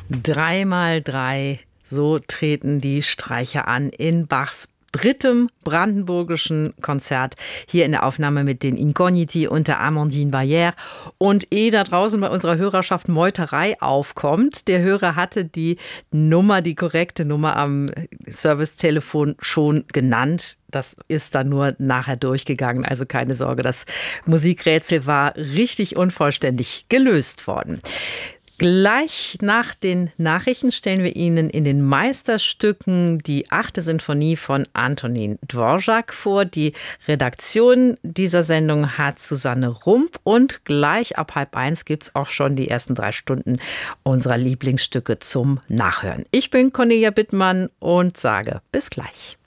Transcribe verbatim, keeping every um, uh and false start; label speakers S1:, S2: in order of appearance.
S1: Drei mal drei, so treten die Streicher an in Bachs drittem brandenburgischen Konzert, hier in der Aufnahme mit den Incogniti unter Amandine Barrière. Und ehe da draußen bei unserer Hörerschaft Meuterei aufkommt, der Hörer hatte die Nummer, die korrekte Nummer am Servicetelefon schon genannt. Das ist dann nur nachher durchgegangen, also keine Sorge, das Musikrätsel war richtig unvollständig gelöst worden. Gleich nach den Nachrichten stellen wir Ihnen in den Meisterstücken die achte Sinfonie von Antonin Dvorak vor. Die Redaktion dieser Sendung hat Susanne Rump und gleich ab halb eins gibt es auch schon die ersten drei Stunden unserer Lieblingsstücke zum Nachhören. Ich bin Cornelia Bittmann und sage bis gleich.